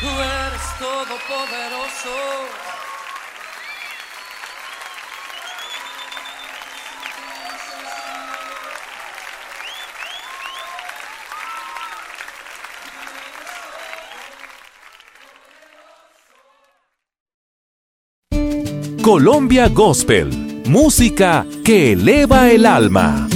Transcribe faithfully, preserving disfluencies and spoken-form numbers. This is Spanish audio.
Tú eres todopoderoso. Colombia Gospel, música que eleva el alma.